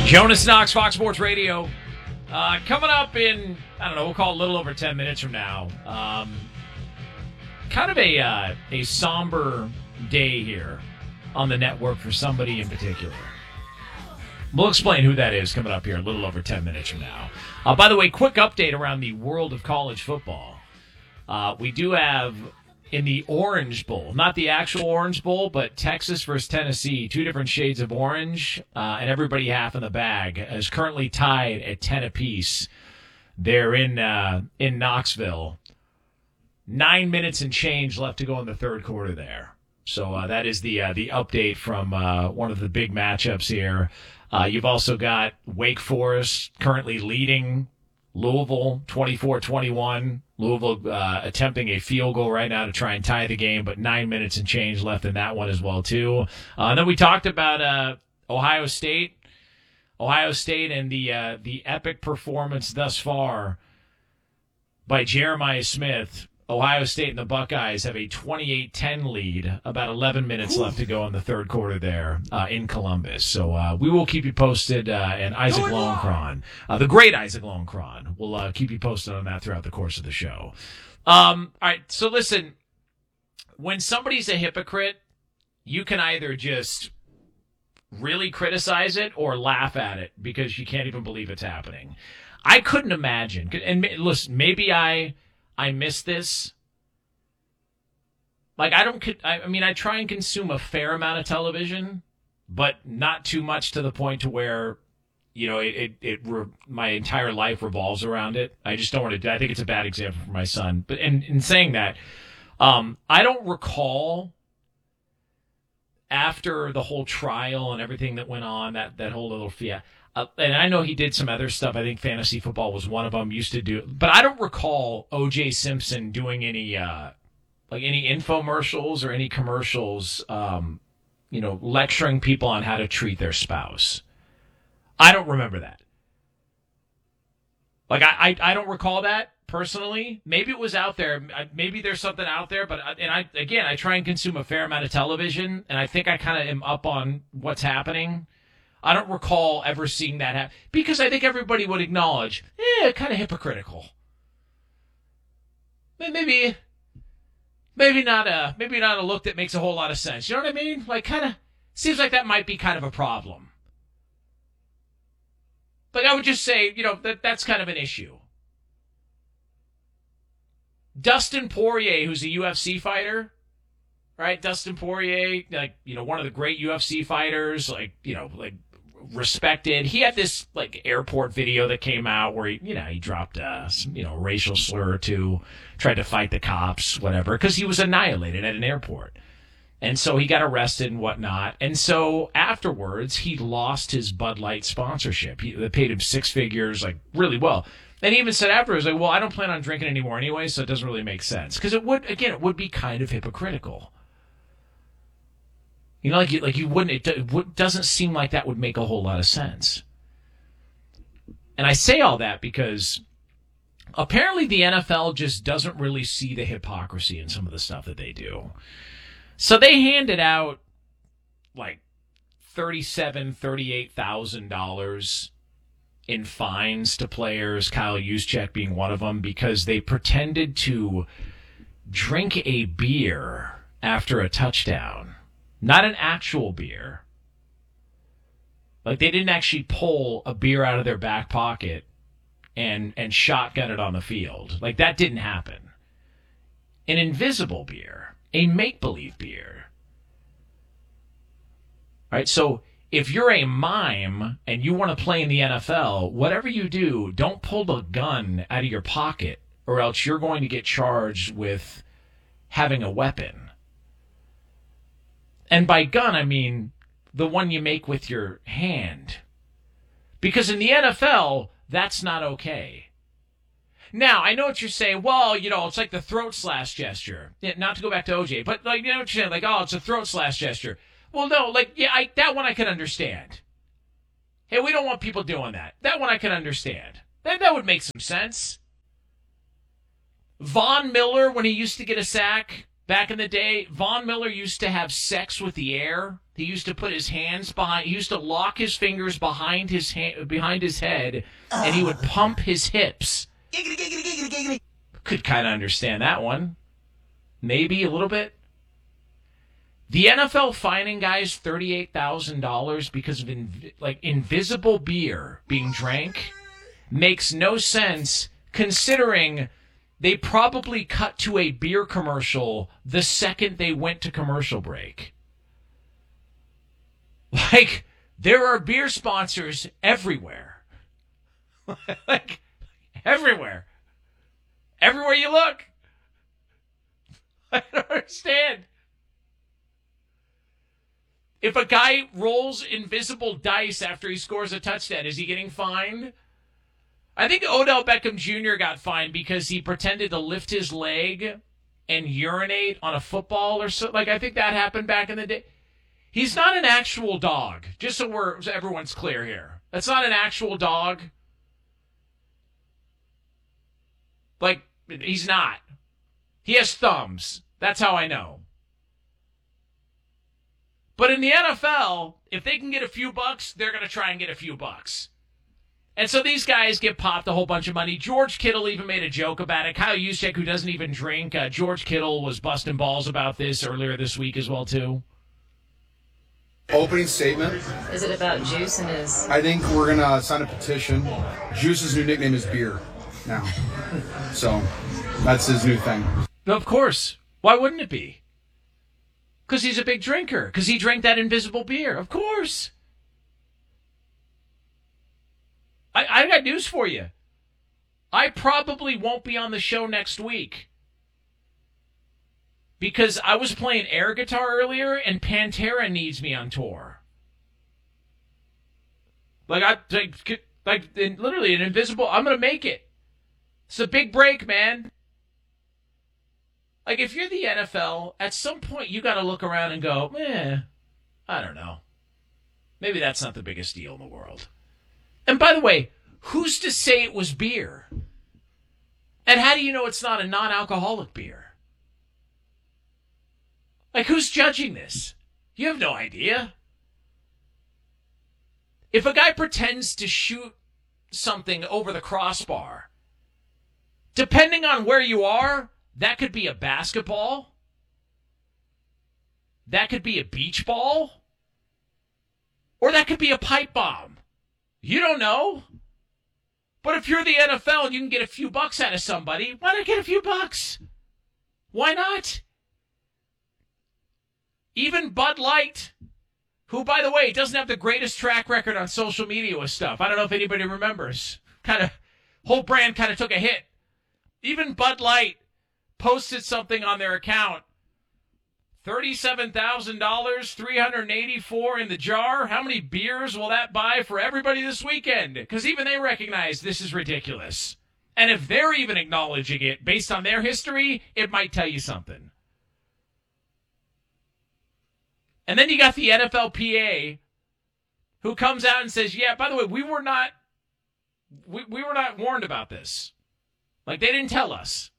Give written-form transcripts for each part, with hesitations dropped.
Jonas Knox, Fox Sports Radio. Coming up in, I don't know, we'll call it a little over 10 minutes from now. Kind of a somber day here on the network for somebody in particular. We'll explain who that is coming up here a little over 10 minutes from now. By the way, quick update around the world of college football. We do have in the Orange Bowl, not the actual Orange Bowl, but Texas versus Tennessee, two different shades of orange, and everybody half in the bag, is currently tied at 10 apiece. They're in Knoxville. 9 minutes and change left to go in the third quarter there. So that is the update from one of the big matchups here. You've also got Wake Forest currently leading Louisville 24-21. Louisville attempting a field goal right now to try and tie the game, but 9 minutes and change left in that one as well, too. Then we talked about Ohio State. Ohio State and the epic performance thus far by Jeremiah Smith. Ohio State and the Buckeyes have a 28-10 lead, about 11 minutes left to go in the third quarter there in Columbus. So we will keep you posted, and Isaac Lowenkron, the great Isaac Lowenkron, will keep you posted on that throughout the course of the show. All right, so listen, when somebody's a hypocrite, you can either just really criticize it or laugh at it because you can't even believe it's happening. I couldn't imagine, and listen, maybe I miss this. Like, I try and consume a fair amount of television, but not too much to the point to where, you know, my entire life revolves around it. I just don't want to. I think it's a bad example for my son. But in saying that, I don't recall after the whole trial and everything that went on, that whole little fiasco. And I know he did some other stuff. I think fantasy football was one of them. Used to do, but I don't recall O.J. Simpson doing any infomercials or any commercials, lecturing people on how to treat their spouse. I don't remember that. Like I don't recall that personally. Maybe it was out there. Maybe there's something out there. But I try and consume a fair amount of television, and I think I kind of am up on what's happening. I don't recall ever seeing that happen because I think everybody would acknowledge, kind of hypocritical. Maybe not a look that makes a whole lot of sense. You know what I mean? Like, kind of seems like that might be kind of a problem. Like, I would just say, that's kind of an issue. Dustin Poirier, who's a UFC fighter, right? Dustin Poirier, one of the great UFC fighters, respected. He had this airport video that came out where he dropped some racial slur or two, tried to fight the cops, whatever, because he was annihilated at an airport. And so he got arrested and whatnot. And so afterwards, he lost his Bud Light sponsorship. They paid him six figures, really well. And he even said afterwards, well, I don't plan on drinking anymore anyway, so it doesn't really make sense. Because it would be kind of hypocritical. You wouldn't. It doesn't seem like that would make a whole lot of sense. And I say all that because apparently the NFL just doesn't really see the hypocrisy in some of the stuff that they do. So they handed out $38,000 in fines to players, Kyle Juszczyk being one of them, because they pretended to drink a beer after a touchdown. Not an actual beer. They didn't actually pull a beer out of their back pocket and shotgun it on the field. That didn't happen. An invisible beer. A make-believe beer. Right? So if you're a mime and you want to play in the NFL, whatever you do, don't pull the gun out of your pocket, or else you're going to get charged with having a weapon. And by gun, I mean the one you make with your hand. Because in the NFL, that's not okay. Now, I know what you're saying. Well, it's like the throat slash gesture. Yeah, not to go back to OJ, but you know what you're saying? It's a throat slash gesture. Well, no, that one I can understand. Hey, we don't want people doing that. That one I can understand. That would make some sense. Von Miller, when he used to get a sack, Back in the day, Von Miller used to have sex with the air. He used to put his hands behind. He used to lock his fingers behind his head, and he would pump his hips. Could kind of understand that one. Maybe a little bit. The NFL fining guys $38,000 because of invisible beer being drank makes no sense, considering they probably cut to a beer commercial the second they went to commercial break. Like, there are beer sponsors everywhere. Like, everywhere. Everywhere you look. I don't understand. If a guy rolls invisible dice after he scores a touchdown, is he getting fined? I think Odell Beckham Jr. got fined because he pretended to lift his leg and urinate on a football or so. Like, I think that happened back in the day. He's not an actual dog, just so everyone's clear here. That's not an actual dog. Like, he's not. He has thumbs. That's how I know. But in the NFL, if they can get a few bucks, they're going to try and get a few bucks. And so these guys get popped a whole bunch of money. George Kittle even made a joke about it. Kyle Juszczyk, who doesn't even drink, George Kittle was busting balls about this earlier this week as well, too. Opening statement. Is it about Juice and his... I think we're going to sign a petition. Juice's new nickname is Beer now. So that's his new thing. Of course. Why wouldn't it be? Because he's a big drinker. Because he drank that invisible beer. Of course. I got news for you. I probably won't be on the show next week. Because I was playing air guitar earlier, and Pantera needs me on tour. Literally an invisible... I'm going to make it. It's a big break, man. Like, if you're the NFL, at some point you got to look around and go, I don't know. Maybe that's not the biggest deal in the world. And by the way, who's to say it was beer? And how do you know it's not a non-alcoholic beer? Like, who's judging this? You have no idea. If a guy pretends to shoot something over the crossbar, depending on where you are, that could be a basketball. That could be a beach ball. Or that could be a pipe bomb. You don't know. But if you're the NFL and you can get a few bucks out of somebody, why not get a few bucks? Why not? Even Bud Light, who, by the way, doesn't have the greatest track record on social media with stuff. I don't know if anybody remembers. Whole brand kind of took a hit. Even Bud Light posted something on their account. $37,000, $384 in the jar. How many beers will that buy for everybody this weekend? Because even they recognize this is ridiculous. And if they're even acknowledging it based on their history, it might tell you something. And then you got the NFLPA, who comes out and says, yeah, by the way, we were not warned about this. Like, they didn't tell us.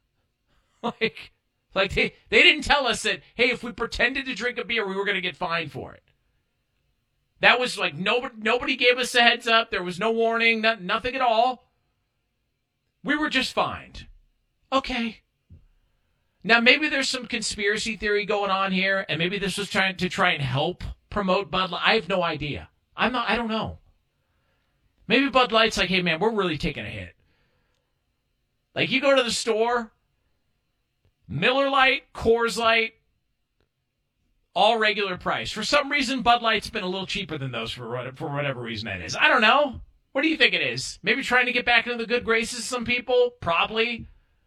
Like they didn't tell us that, hey, if we pretended to drink a beer, we were going to get fined for it. That was like, nobody gave us a heads up. There was no warning, nothing at all. We were just fined. Okay. Now, maybe there's some conspiracy theory going on here, and maybe this was trying and help promote Bud Light. I have no idea. I don't know. Maybe Bud Light's like, hey, man, we're really taking a hit. Like, you go to the store, Miller Lite, Coors Light, all regular price. For some reason, Bud Light's been a little cheaper than those for whatever reason that is. I don't know. What do you think it is? Maybe trying to get back into the good graces of some people? Probably.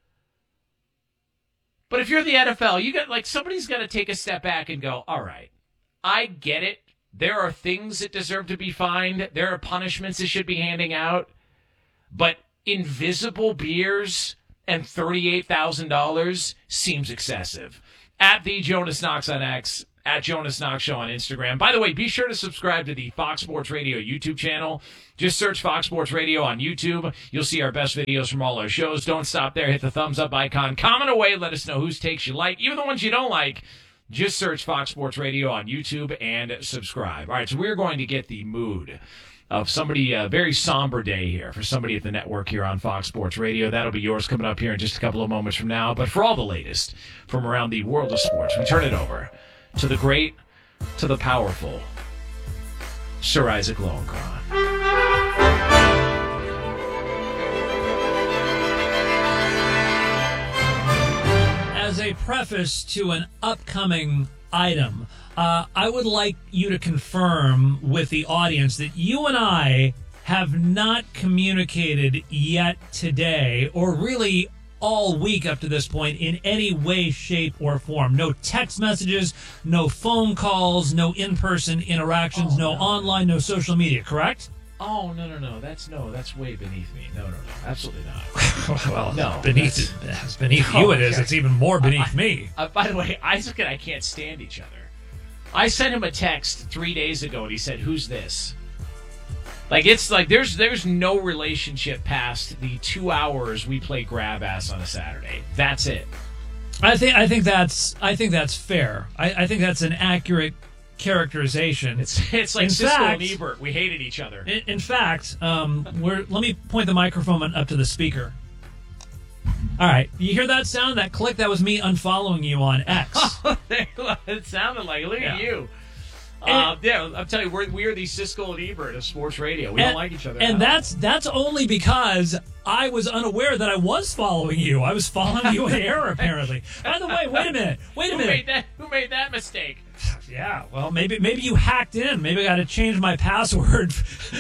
But if you're the NFL, somebody's got to take a step back and go, all right, I get it. There are things that deserve to be fined. There are punishments that should be handing out. But invisible beers and $38,000 seems excessive. At the Jonas Knox on X. at Jonas Knox Show on Instagram. By the way, be sure to subscribe to the Fox Sports Radio YouTube channel. Just search Fox Sports Radio on YouTube. You'll see our best videos from all our shows. Don't stop there. Hit the thumbs up icon. Comment away. Let us know whose takes you like. Even the ones you don't like, just search Fox Sports Radio on YouTube and subscribe. All right, so we're going to get the mood of somebody, a very somber day here for somebody at the network here on Fox Sports Radio. That'll be yours coming up here in just a couple of moments from now. But for all the latest from around the world of sports, we turn it over to the great, to the powerful, Sir Isaac Lowenkron. As a preface to an upcoming item, I would like you to confirm with the audience that you and I have not communicated yet today, or really all week up to this point, in any way, shape, or form. No text messages, no phone calls, no in-person interactions, no online, no social media, correct? Oh, no. That's way beneath me. No. Absolutely not. Well, no. Beneath you it is. Okay. It's even more beneath me. By the way, Isaac and I can't stand each other. I sent him a text 3 days ago, and he said, "Who's this?" Like, it's like there's no relationship past the 2 hours we play grab ass on a Saturday. That's it. I think that's fair. I think that's an accurate characterization. It's like Siskel and Ebert. We hated each other. In fact, let me point the microphone up to the speaker. All right, you hear that sound? That click? That was me unfollowing you on X. It sounded like, look at you. I'm telling you, we are the Siskel and Ebert of sports radio. We don't like each other. And that's only because I was unaware that I was following you. I was following you in error, apparently. By the way, wait a minute. Who made that mistake? Yeah, well, maybe you hacked in. Maybe I got to change my password.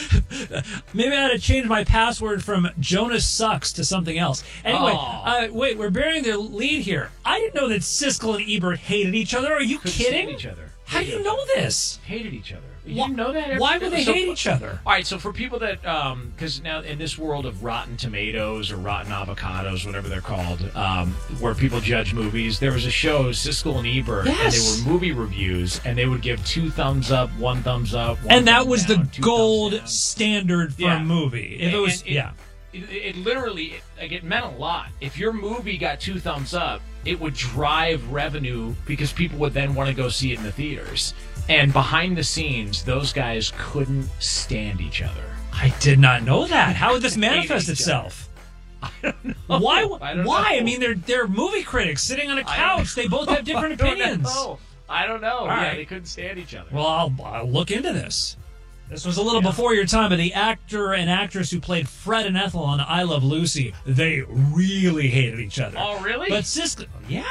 Maybe I got to change my password from Jonas Sucks to something else. Anyway, wait, we're bearing the lead here. I didn't know that Siskel and Ebert hated each other. Are you kidding? Stand each other. How do you know this? Hated each other. You didn't know that? Why would they hate each other? All right, so for people that, because now in this world of Rotten Tomatoes or Rotten Avocados, whatever they're called, where people judge movies, there was a show, Siskel and Ebert, and they were movie reviews, and they would give 2 thumbs up, 1 thumbs up, and that was the gold standard for a movie. If it was, It literally, it meant a lot. If your movie got 2 thumbs up, it would drive revenue because people would then want to go see it in the theaters. And behind the scenes, those guys couldn't stand each other. I did not know that. How would this manifest itself? I don't know. Why? I mean, they're movie critics sitting on a couch. They both have different opinions. I don't know. All right. They couldn't stand each other. Well, I'll look into this. This was a little before your time, but the actor and actress who played Fred and Ethel on I Love Lucy, they really hated each other. Oh, really? But Siskel,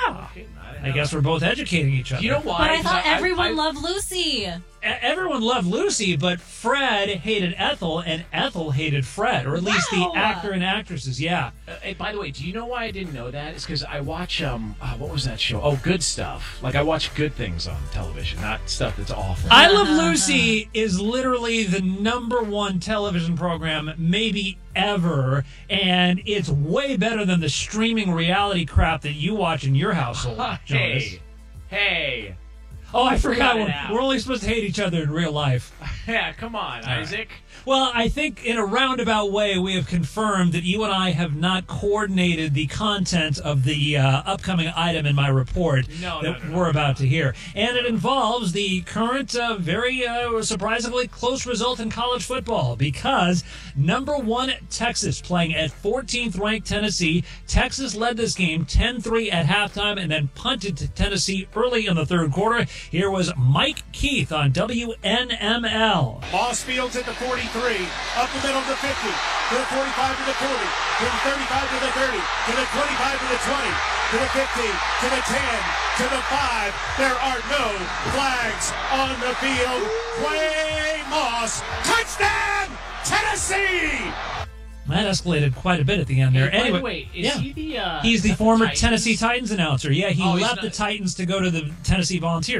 I guess we're both educating each other. You know why? But I thought everyone loved Lucy. Everyone loved Lucy, but Fred hated Ethel, and Ethel hated Fred, or at least the actor and actresses, yeah. Hey, by the way, do you know why I didn't know that? It's because I watch, what was that show? Oh, Good Stuff. Like, I watch good things on television, not stuff that's awful. I Love Lucy is literally the #1 television program, maybe ever, and it's way better than the streaming reality crap that you watch in your household, Jonas. Hey. Oh, I forgot. We're only supposed to hate each other in real life. Yeah, come on, Isaac. Well, I think in a roundabout way, we have confirmed that you and I have not coordinated the content of the upcoming item in my report we're about to hear. And it involves the current, very surprisingly close result in college football, because #1 Texas playing at 14th ranked Tennessee. Texas led this game 10-3 at halftime and then punted to Tennessee early in the third quarter. Here was Mike Keith on WNML. Moss Fields at the 43, up the middle to 50, to the 45 to the 40, to the 35 to the 30, to the 25 to the 20, to the 50, to the 10, to the 5. There are no flags on the field. Quay Moss, touchdown, Tennessee! That escalated quite a bit at the end there. Hey, anyway, by the way, is he the... he's the former Tennessee Titans announcer. Yeah, he he's left not... the Titans to go to the Tennessee Volunteers, yeah.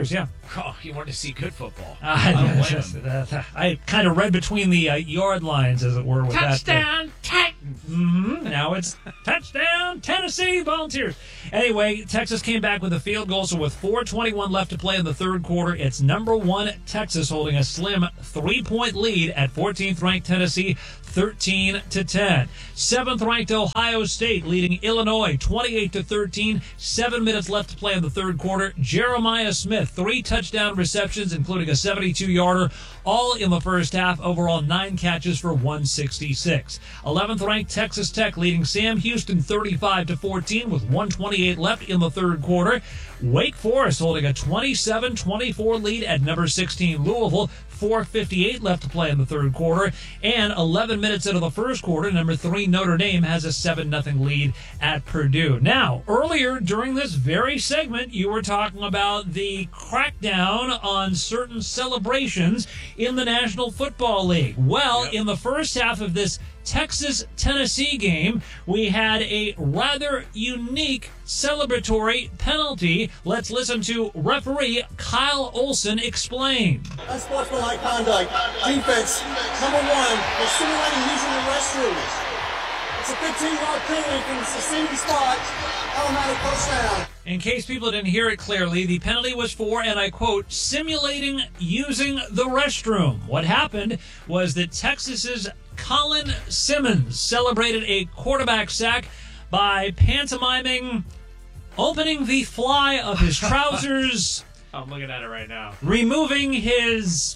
Oh, you want to see good football. I don't blame him. I kind of read between the yard lines, as it were, with Touchdown, Titans. Mm-hmm. Now it's touchdown, Tennessee Volunteers. Anyway, Texas came back with a field goal, so with 4:21 left to play in the third quarter, it's number one Texas holding a slim 3-point lead at 14th-ranked Tennessee, 13-10. 7th-ranked Ohio State leading Illinois 28-13. 7 minutes left to play in the third quarter. Jeremiah Smith, 3 touchdown receptions, including a 72-yarder, all in the first half. Overall, 9 catches for 166. 11th-ranked Texas Tech leading Sam Houston 35-14 with 1:28 left in the third quarter. Wake Forest holding a 27-24 lead at number 16 Louisville. 4:58 left to play in the third quarter, and 11 minutes into the first quarter, number 3 Notre Dame has a 7-0 lead at Purdue. Now, earlier during this very segment, you were talking about the crackdown on certain celebrations in the National Football League. Well, in the first half of this Texas-Tennessee game, we had a rather unique celebratory penalty. Let's listen to referee Kyle Olson explain. Unsportsmanlike conduct. Defense, number 1, for simulating using the restrooms. It's a 15-yard penalty from the succeeding spot. Automatic first down. In case people didn't hear it clearly, the penalty was for, and I quote, simulating using the restroom. What happened was that Texas's Colin Simmons celebrated a quarterback sack by pantomiming opening the fly of his trousers. I'm looking at it right now. Removing his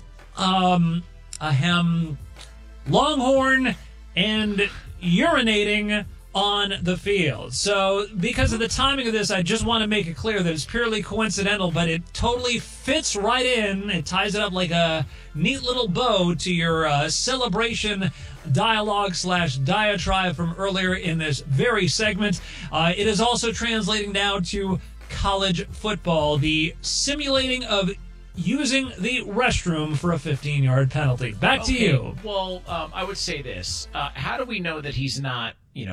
longhorn and urinating on the field. So because of the timing of this, I just want to make it clear that it's purely coincidental, but it totally fits right in. It ties it up like a neat little bow to your celebration dialogue/diatribe from earlier in this very segment. It is also translating now to college football, the simulating of using the restroom for a 15-yard penalty. Back to you. Well, I would say this. How do we know that he's not,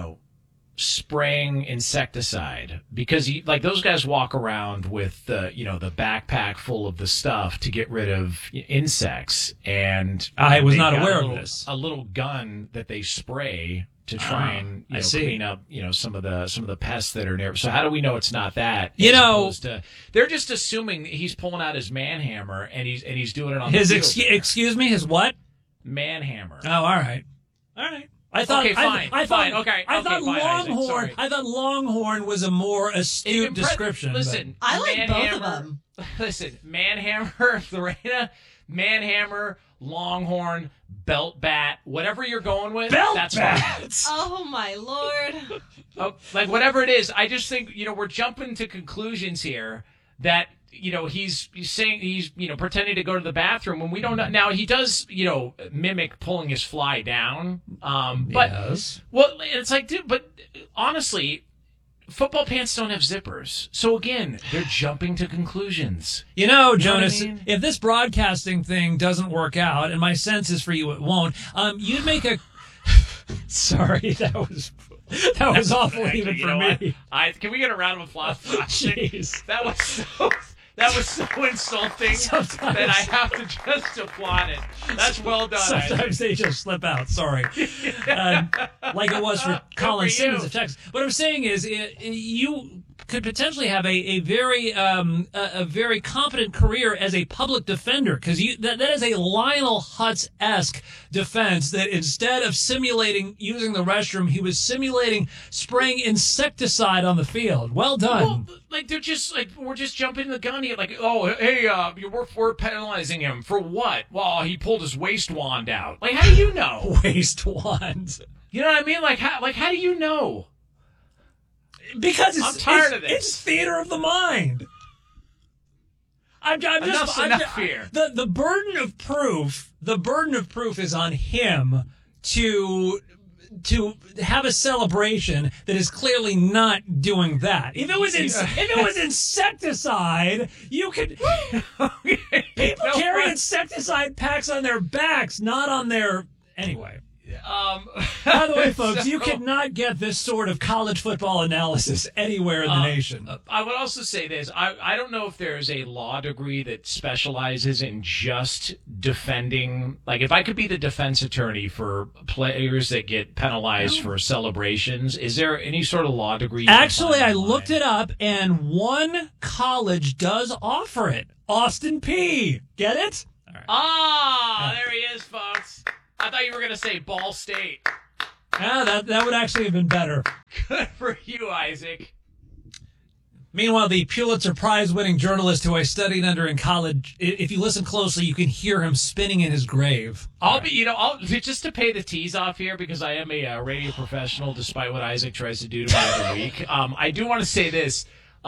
spraying insecticide? Because those guys walk around with the backpack full of the stuff to get rid of insects, and I was not aware of this. A little gun that they spray to try and clean up some of the pests that are near. So how do we know it's not that? They're just assuming he's pulling out his man hammer and he's doing it on his the field. Excuse me, his what? Man hammer. Oh, all right. I thought, okay, fine. I thought Longhorn. Isaac, I thought Longhorn was a more astute description. Listen, I like both of them. Listen, Manhammer, Lorena, Manhammer, Longhorn, belt bat, whatever you're going with. That's fine. Oh my Lord! Whatever it is, I just think we're jumping to conclusions here that. He's saying he's pretending to go to the bathroom when we don't know. Now he does mimic pulling his fly down. But yes. Well, it's like, dude. But honestly, football pants don't have zippers. So again, they're jumping to conclusions. Jonas, if this broadcasting thing doesn't work out, and my sense is for you it won't, you'd make a. Sorry, that was awful even for me. Can we get a round of applause for that? Jeez. That was so insulting that I have to just applaud it. That's well done. Sometimes they just slip out. Sorry. Like it was for Colin Simmons of Texas. What I'm saying is you could potentially have a very competent career as a public defender, because that is a Lionel Hutz-esque defense, that instead of simulating using the restroom, he was simulating spraying insecticide on the field. Well done. Well, they're just we're just jumping the gun here. We're penalizing him for what? Well, he pulled his waist wand out. How do you know? Waist wand. You know what I mean? How do you know? Because I'm tired of this. It's theater of the mind. Enough fear. The burden of proof is on him to have a celebration that is clearly not doing that. If it was insecticide, you could. People carry insecticide packs on their backs, not on their. Anyway. Yeah. By the way, folks, you could not get this sort of college football analysis anywhere in the nation. I would also say this. I don't know if there's a law degree that specializes in just defending. Like, if I could be the defense attorney for players that get penalized for celebrations, is there any sort of law degree? Actually, I looked it up, and one college does offer it. Austin Peay. Get it? All right. There he is, folks. I thought you were going to say Ball State. That would actually have been better. Good for you, Isaac. Meanwhile, the Pulitzer Prize-winning journalist who I studied under in college, if you listen closely, you can hear him spinning in his grave. I'll just to pay the tease off here, because I am a radio professional, despite what Isaac tries to do to me every week. I do want to say this.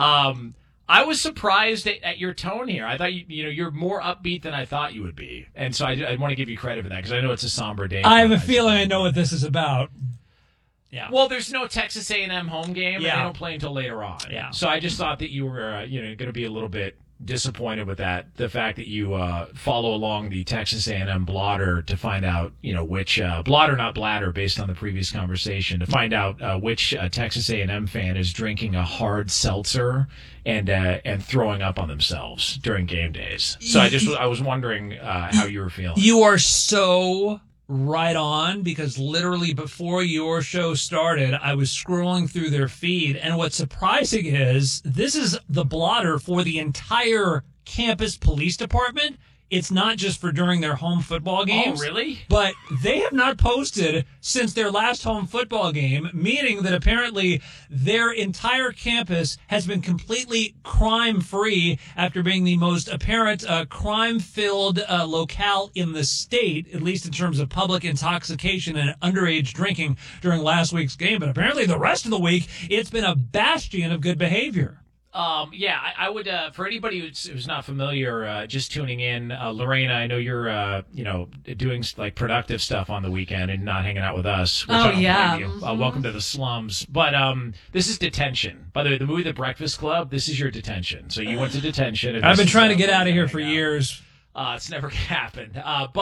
I was surprised at your tone here. I thought you're more upbeat than I thought you would be, and so I want to give you credit for that, because I know it's a somber day. I have a feeling I know what this is about. Yeah. Well, there's no Texas A&M home game, and they don't play until later on. Yeah. So I just thought that you were going to be a little bit disappointed with that, the fact that you follow along the Texas A&M blotter to find out, which blotter, not bladder, based on the previous conversation, to find out which Texas A&M fan is drinking a hard seltzer and throwing up on themselves during game days. So I was wondering how you were feeling. You are so right on, because literally before your show started, I was scrolling through their feed, and what's surprising is this is the blotter for the entire campus police department. It's not just for during their home football games. Oh, really? But they have not posted since their last home football game, meaning that apparently their entire campus has been completely crime-free after being the most apparent crime-filled locale in the state, at least in terms of public intoxication and underage drinking during last week's game. But apparently the rest of the week, it's been a bastion of good behavior. I would, for anybody who's not familiar, just tuning in, Lorena, I know you're, doing like productive stuff on the weekend and not hanging out with us. Which I don't blame you. Welcome to the slums. But, this is detention. By the way, the movie The Breakfast Club, this is your detention. So you went to detention. And I've been trying to get out of here for years. It's never happened.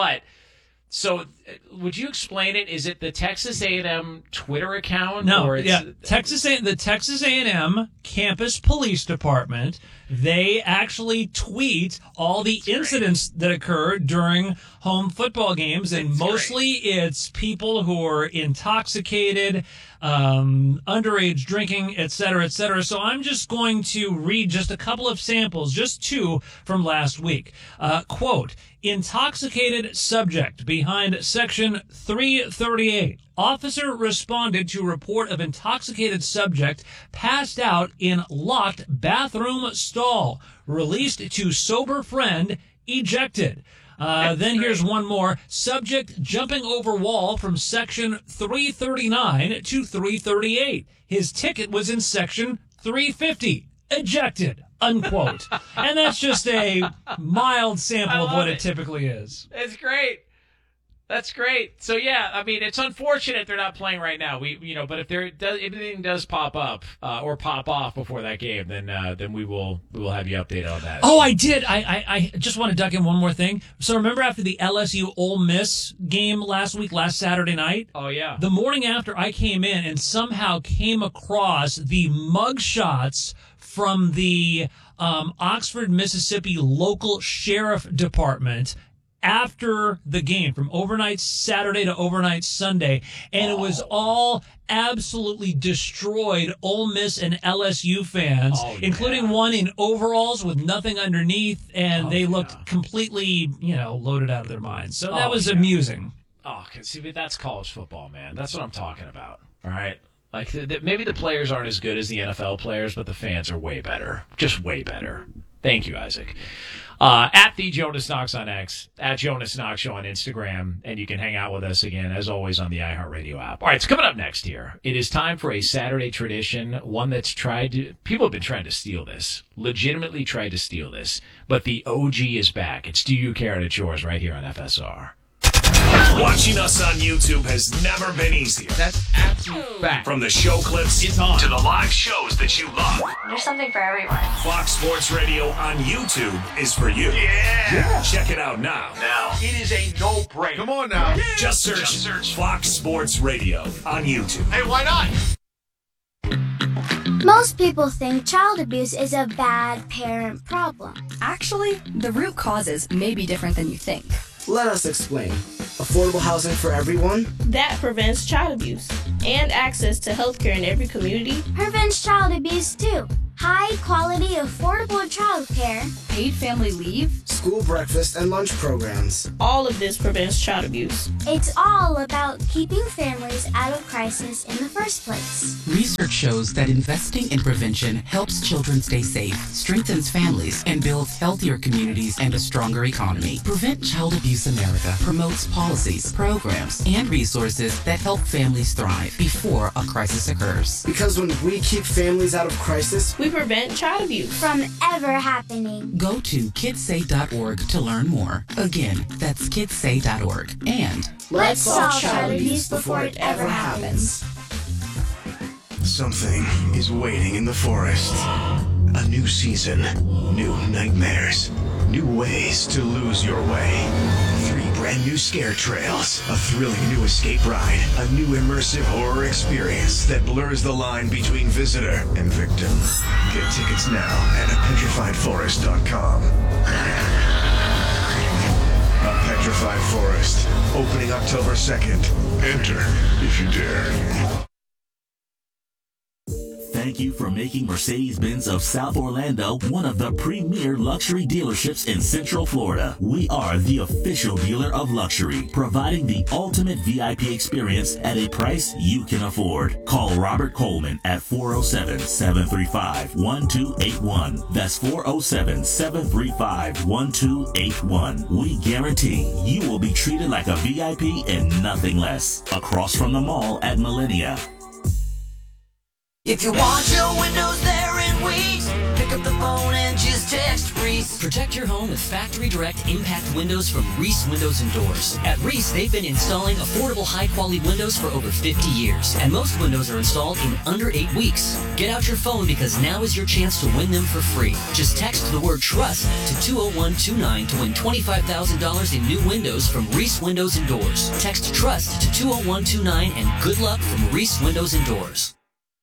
So, would you explain it? Is it the Texas A&M Twitter account? No, or the Texas A&M Campus Police Department. They actually tweet all the incidents that occur during home football games, and mostly it's people who are intoxicated, underage drinking, et cetera, et cetera. So I'm just going to read just a couple of samples, just two from last week. Quote, intoxicated subject behind section 338. Officer responded to report of intoxicated subject passed out in locked bathroom stall. Released to sober friend, ejected. Then here's one more. Subject jumping over wall from section 339 to 338. His ticket was in section 350. Ejected. Unquote. And that's just a mild sample of what it typically is. It's great. That's great. So yeah, I mean, it's unfortunate they're not playing right now. But if anything does pop up or pop off before that game, then we will have you updated on that. Oh, I did. I just want to duck in one more thing. So remember after the LSU Ole Miss game last Saturday night? Oh yeah. The morning after, I came in and somehow came across the mugshots from the Oxford, Mississippi local sheriff department after the game, from overnight Saturday to overnight Sunday, and it was all absolutely destroyed Ole Miss and LSU fans, including one in overalls with nothing underneath, and they looked completely, loaded out of their minds. So that was amusing. Oh, see, that's college football, man. That's what I'm talking about. All right. Like, maybe the players aren't as good as the NFL players, but the fans are way better. Just way better. Thank you, Isaac. At the Jonas Knox on X, at Jonas Knox Show on Instagram, and you can hang out with us again, as always, on the iHeartRadio app. All right, it's coming up next here. It is time for a Saturday tradition, one that's people have been trying to steal this, legitimately tried to steal this, but the OG is back. It's Do You Care and It's Yours right here on FSR. Watching us on YouTube has never been easier. That's absolute fact. From the show clips It's on. to the live shows that you love. There's something for everyone. Fox Sports Radio on YouTube is for you. Yeah. Check it out now. It is a no-brainer. Come on now. Just search Fox Sports Radio on YouTube. Hey, why not? Most people think child abuse is a bad parent problem. Actually, the root causes may be different than you think. Let us explain. Affordable housing for everyone? That prevents child abuse. And access to healthcare in every community. Prevents child abuse too. High quality, affordable childcare. Paid family leave. School breakfast and lunch programs. All of this prevents child abuse. It's all about keeping families out of crisis in the first place. Research shows that investing in prevention helps children stay safe, strengthens families, and builds healthier communities and a stronger economy. Prevent Child Abuse America promotes policies, programs, and resources that help families thrive before a crisis occurs. Because when we keep families out of crisis, we prevent child abuse from ever happening. Go to kidssay.org to learn more. Again, that's kidssay.org. And let's solve child abuse before it ever happens. Something is waiting in the forest. A new season, new nightmares, new ways to lose your way. 3 brand new scare trails, a thrilling new escape ride, a new immersive horror experience that blurs the line between visitor and victim. Get tickets now at petrifiedforest.com. A Petrified Forest, opening October 2nd. Enter if you dare. Thank you for making Mercedes-Benz of South Orlando one of the premier luxury dealerships in Central Florida. We are the official dealer of luxury, providing the ultimate VIP experience at a price you can afford. Call Robert Coleman at 407-735-1281. That's 407-735-1281. We guarantee you will be treated like a VIP and nothing less. Across from the mall at Millennia. If you want your windows there in weeks, pick up the phone and just text Reese. Protect your home with Factory Direct Impact Windows from Reese Windows and Doors. At Reese, they've been installing affordable, high-quality windows for over 50 years, and most windows are installed in under 8 weeks. Get out your phone because now is your chance to win them for free. Just text the word TRUST to 20129 to win $25,000 in new windows from Reese Windows and Doors. Text TRUST to 20129 and good luck from Reese Windows and Doors.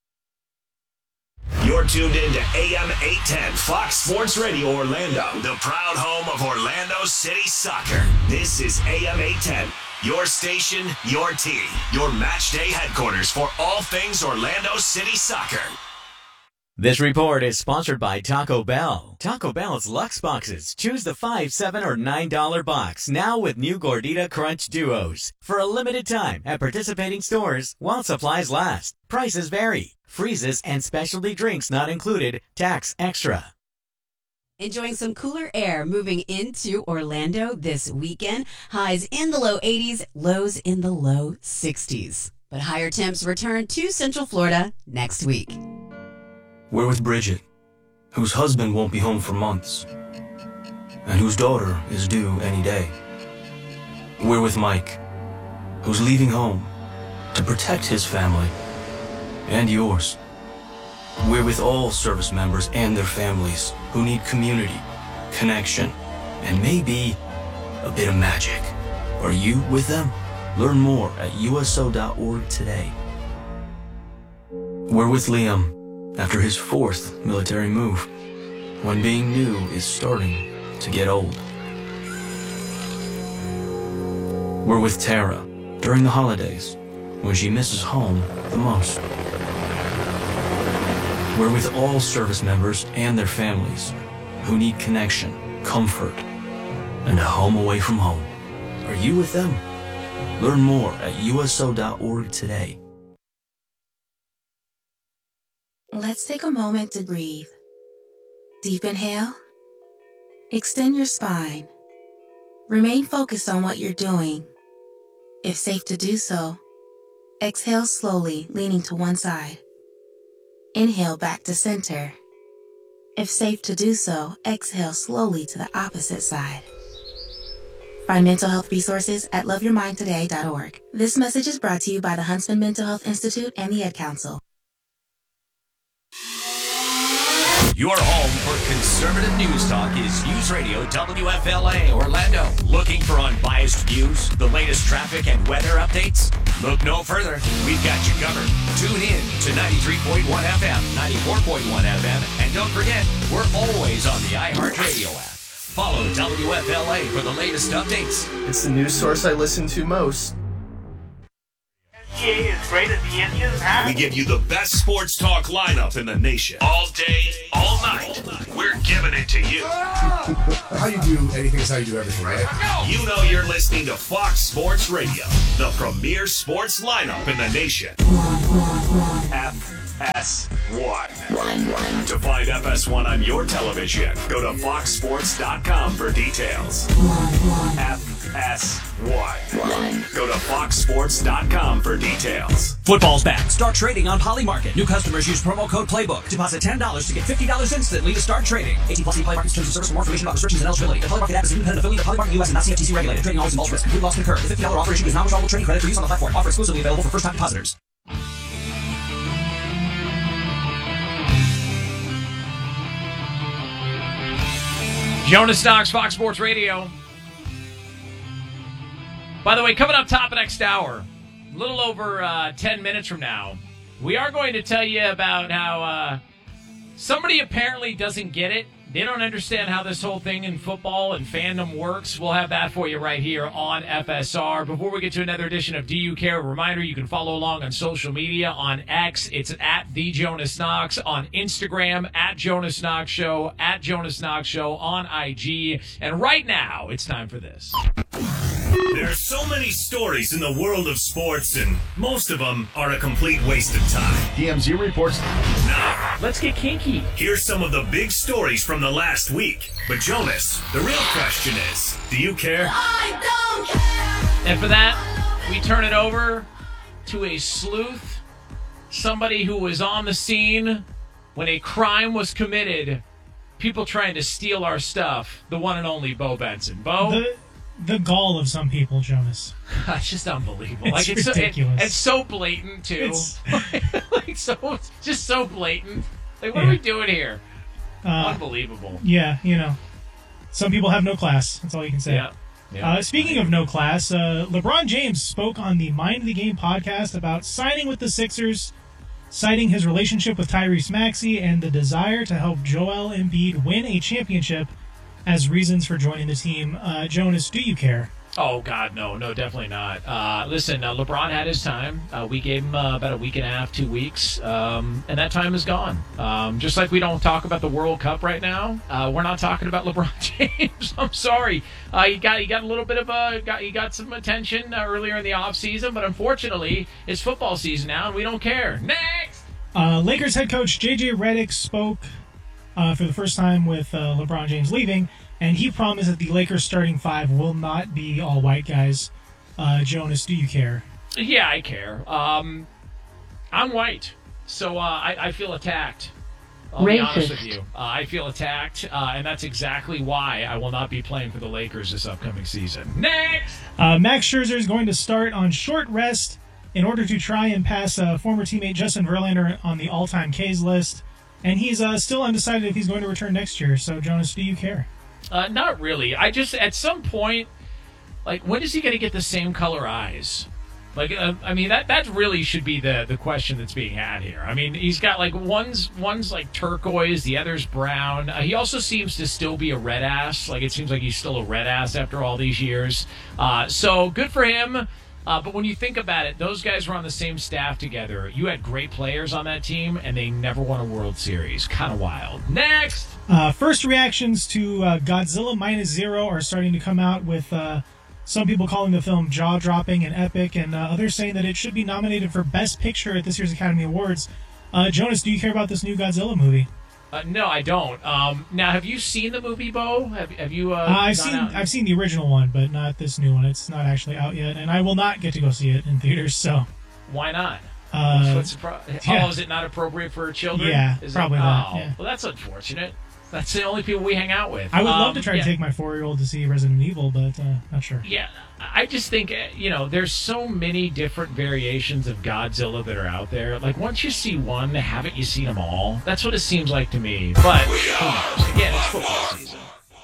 You're tuned in to AM 810 Fox Sports Radio Orlando, the proud home of Orlando City Soccer. This is AM 810, your station, your team, your match day headquarters for all things Orlando City Soccer. This report is sponsored by Taco Bell. Taco Bell's Luxe Boxes. Choose the $5, $7, or $9 box. Now with new Gordita Crunch Duos. For a limited time at participating stores while supplies last. Prices vary. Freezes and specialty drinks not included. Tax extra. Enjoying some cooler air moving into Orlando this weekend. Highs in the low 80s, lows in the low 60s. But higher temps return to Central Florida next week. We're with Bridget, whose husband won't be home for months, and whose daughter is due any day. We're with Mike, who's leaving home to protect his family and yours. We're with all service members and their families who need community, connection, and maybe a bit of magic. Are you with them? Learn more at USO.org today. We're with Liam after his 4th military move, when being new is starting to get old. We're with Tara during the holidays, when she misses home the most. We're with all service members and their families who need connection, comfort, and a home away from home. Are you with them? Learn more at USO.org today. Let's take a moment to breathe. Deep inhale. Extend your spine. Remain focused on what you're doing. If safe to do so, exhale slowly, leaning to one side. Inhale back to center. If safe to do so, exhale slowly to the opposite side. Find mental health resources at loveyourmindtoday.org. This message is brought to you by the Huntsman Mental Health Institute and the Ad Council. Your home for conservative news talk is News Radio WFLA Orlando. Looking for unbiased views, the latest traffic and weather updates? Look no further. We've got you covered. Tune in to 93.1 FM, 94.1 FM, and don't forget, we're always on the iHeartRadio app. Follow WFLA for the latest updates. It's the news source I listen to most. NBA is great at the engines. We give you the best sports talk lineup in the nation. All day, all night. We're giving it to you. How you do anything is how you do everything, right? You know you're listening to Fox Sports Radio, the premier sports lineup in the nation. FS1. To find FS1 on your television, go to foxsports.com for details. FS1. Go to foxsports.com for details. Football's back. Start trading on Polymarket. New customers use promo code Playbook. Deposit $10 to get $50 instantly to start trading. 18+ Polymarket terms and service. For more information about restrictions and eligibility. The Polymarket app is an independent affiliate of Polymarket US and not CFTC regulated. Trading always involves risk. Complete loss can occur. The $50 offer issued is non-withdrawable trading credit for use on the platform. Offer exclusively available for first-time depositors. Jonas Knox, Fox Sports Radio. By the way, coming up top of next hour, a little over 10 minutes from now, we are going to tell you about how somebody apparently doesn't get it. They don't understand how this whole thing in football and fandom works. We'll have that for you right here on FSR. Before we get to another edition of Do You Care? A reminder, you can follow along on social media. On X, it's at The Jonas Knox. On Instagram, at Jonas Knox Show. At Jonas Knox Show on IG. And right now, it's time for this. There are so many stories in the world of sports, and most of them are a complete waste of time. DMZ reports. Now, let's get kinky. Here's some of the big stories from the last week. But Jonas, the real question is, do you care? I don't care. And for that, we turn it over to a sleuth, somebody who was on the scene when a crime was committed, people trying to steal our stuff, the one and only Bo Benson. Bo? The gall of some people, Jonas. It's just unbelievable. It's ridiculous. It's so blatant, too. Just so blatant. Like, what are we doing here? Unbelievable. Yeah, some people have no class. That's all you can say. Yeah. Speaking of no class, LeBron James spoke on the Mind the Game podcast about signing with the Sixers, citing his relationship with Tyrese Maxey and the desire to help Joel Embiid win a championship as reasons for joining the team. Jonas, do you care? Oh, God, no, definitely not. Listen, LeBron had his time. We gave him about a week and a half, 2 weeks, and that time is gone. Just like we don't talk about the World Cup right now, we're not talking about LeBron James. I'm sorry. He got a little bit of he got some attention earlier in the offseason, but unfortunately, it's football season now, and we don't care. Next! Lakers head coach J.J. Redick spoke for the first time with LeBron James leaving, and he promised that the Lakers starting five will not be all white guys. Jonas, do you care? Yeah, I care. I'm white, so I feel attacked. I'll be honest with you. I feel attacked, and that's exactly why I will not be playing for the Lakers this upcoming season. Next! Max Scherzer is going to start on short rest in order to try and pass former teammate Justin Verlander on the all-time Ks list. And he's still undecided if he's going to return next year. So, Jonas, do you care? Not really. I just, at some point, like, when is he going to get the same color eyes? Like, I mean, that really should be the question that's being had here. I mean, he's got, like, one's like turquoise, the other's brown. He also seems to still be a red ass. Like, it seems like he's still a red ass after all these years. So, good for him. But when you think about it, those guys were on the same staff together. You had great players on that team, and they never won a World Series. Kind of wild. Next! First reactions to Godzilla Minus Zero are starting to come out with some people calling the film jaw-dropping and epic, and others saying that it should be nominated for Best Picture at this year's Academy Awards. Jonas, do you care about this new Godzilla movie? No, I don't. Now, have you seen the movie, Bo? Have you? I've seen the original one, but not this new one. It's not actually out yet, and I will not get to go see it in theaters. So, why not? Is it not appropriate for children? Yeah, probably not. Oh, yeah. Well, that's unfortunate. That's the only people we hang out with. I would love to try to take my 4-year-old to see Resident Evil, but not sure. Yeah, I just think, there's so many different variations of Godzilla that are out there. Like, once you see one, haven't you seen them all? That's what it seems like to me. But, who knows? Again, it's football season.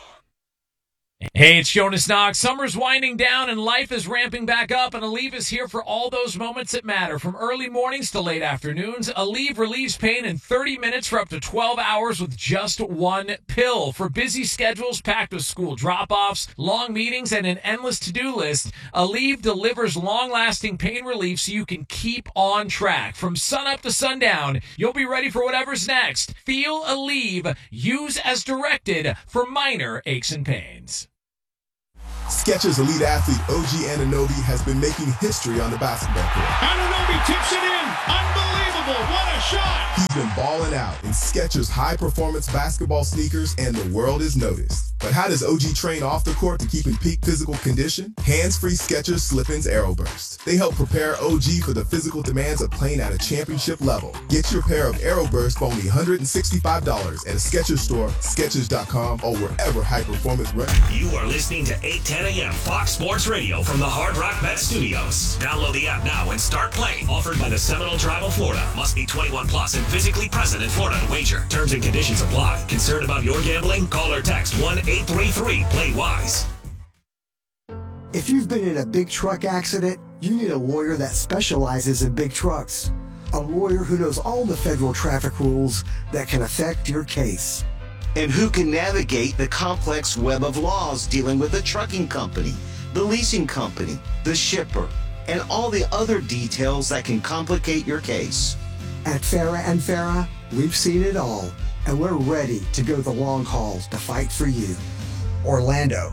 Hey, it's Jonas Knox. Summer's winding down and life is ramping back up, and Aleve is here for all those moments that matter. From early mornings to late afternoons, Aleve relieves pain in 30 minutes for up to 12 hours with just one pill. For busy schedules packed with school drop-offs, long meetings, and an endless to-do list, Aleve delivers long-lasting pain relief so you can keep on track. From sunup to sundown, you'll be ready for whatever's next. Feel Aleve. Use as directed for minor aches and pains. Skechers elite athlete OG Anunoby has been making history on the basketball court. Anunoby tips it in. Unbelievable. What a shot. He's been balling out in Skechers high-performance basketball sneakers, and the world is noticed. But how does OG train off the court to keep in peak physical condition? Hands-free Skechers Slip-ins Aeroburst. They help prepare OG for the physical demands of playing at a championship level. Get your pair of Aeroburst for only $165 at a Skechers store, Skechers.com, or wherever high-performance runs. You are listening to 810 a.m. Fox Sports Radio from the Hard Rock Bet Studios. Download the app now and start playing. Offered by the Seminole Tribe of Florida. Must be 21 plus and physically present in Florida to wager. Terms and conditions apply. Concerned about your gambling? Call or text 1-833-PLAY-WISE. If you've been in a big truck accident, you need a lawyer that specializes in big trucks. A lawyer who knows all the federal traffic rules that can affect your case. And who can navigate the complex web of laws dealing with the trucking company, the leasing company, the shipper, and all the other details that can complicate your case. At Farah & Farah, we've seen it all, and we're ready to go the long haul to fight for you. Orlando.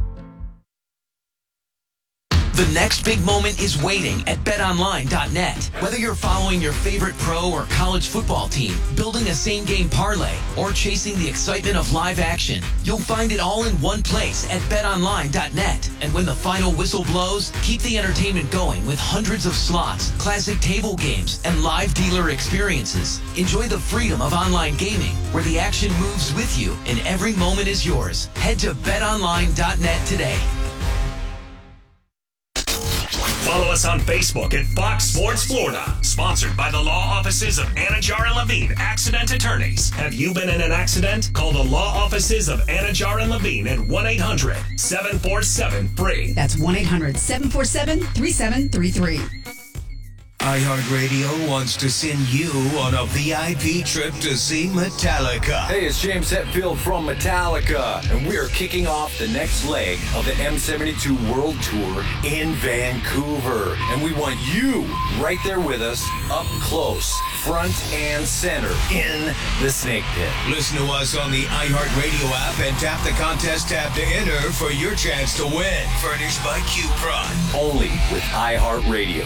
The next big moment is waiting at betonline.net. Whether you're following your favorite pro or college football team, building a same-game parlay, or chasing the excitement of live action, you'll find it all in one place at betonline.net. And when the final whistle blows, keep the entertainment going with hundreds of slots, classic table games, and live dealer experiences. Enjoy the freedom of online gaming, where the action moves with you and every moment is yours. Head to betonline.net today. Follow us on Facebook at Fox Sports Florida. Sponsored by the law offices of Anajar and Levine, accident attorneys. Have you been in an accident? Call the law offices of Anajar and Levine at 1-800-747-FREE. That's 1-800-747-3733. iHeartRadio wants to send you on a VIP trip to see Metallica. Hey, it's James Hetfield from Metallica, and we are kicking off the next leg of the M72 World Tour in Vancouver. And we want you right there with us, up close, front and center, in the Snake Pit. Listen to us on the iHeartRadio app and tap the contest tab to enter for your chance to win. Furnished by Q-Prod. Only with iHeartRadio.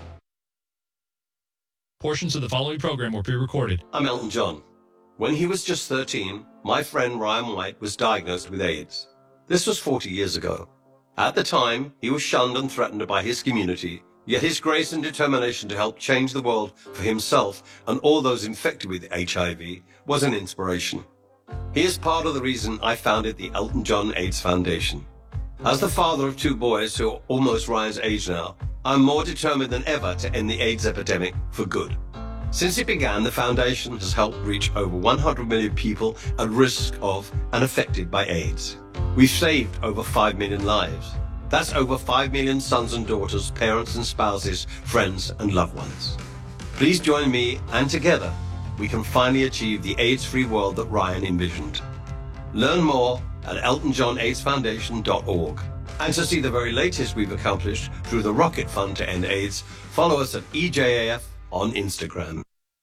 Portions of the following program were pre-recorded. I'm Elton John. When he was just 13, my friend Ryan White was diagnosed with AIDS. This was 40 years ago. At the time, he was shunned and threatened by his community, yet his grace and determination to help change the world for himself and all those infected with HIV was an inspiration. He is part of the reason I founded the Elton John AIDS Foundation. As the father of two boys who are almost Ryan's age now, I'm more determined than ever to end the AIDS epidemic for good. Since it began, the foundation has helped reach over 100 million people at risk of and affected by AIDS. We've saved over 5 million lives. That's over 5 million sons and daughters, parents and spouses, friends and loved ones. Please join me, and together we can finally achieve the AIDS-free world that Ryan envisioned. Learn more at eltonjohnaidsfoundation.org. And to see the very latest we've accomplished through the Rocket Fund to End AIDS, follow us at EJAF on Instagram.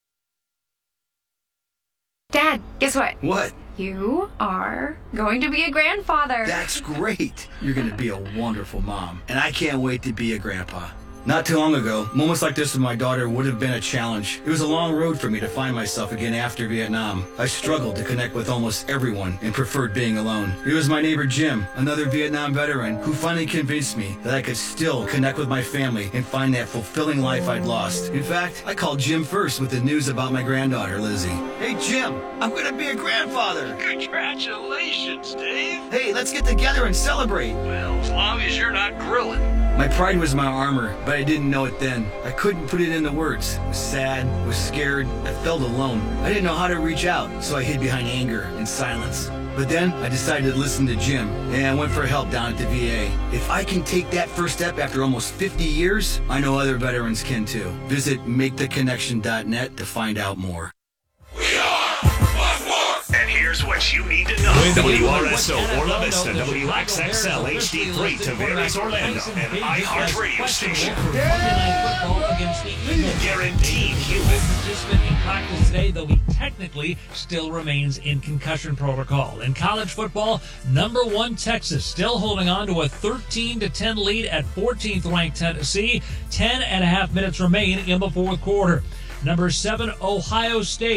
Dad, guess what? What? You are going to be a grandfather. That's great. You're going to be a wonderful mom. And I can't wait to be a grandpa. Not too long ago, moments like this with my daughter would have been a challenge. It was a long road for me to find myself again after Vietnam. I struggled to connect with almost everyone and preferred being alone. It was my neighbor Jim, another Vietnam veteran, who finally convinced me that I could still connect with my family and find that fulfilling life I'd lost. In fact, I called Jim first with the news about my granddaughter, Lizzie. Hey Jim, I'm gonna be a grandfather. Congratulations, Dave. Hey, let's get together and celebrate. Well, as long as you're not grilling. My pride was my armor, but I didn't know it then. I couldn't put it into words. I was sad, was scared, I felt alone. I didn't know how to reach out, so I hid behind anger and silence. But then I decided to listen to Jim, and I went for help down at the VA. If I can take that first step after almost 50 years, I know other veterans can too. Visit MakeTheConnection.net to find out more. And here's what you need to know. WRSO Orla Vista, WXXL HD3 Tavares Orlando, and iHeart Radio station. Guaranteed human. Participant in practice today, though he technically still remains in concussion protocol. In college football, number 1 Texas still holding on to a 13-10 lead at 14th ranked Tennessee. 10.5 minutes remain in the fourth quarter. Number 7 Ohio State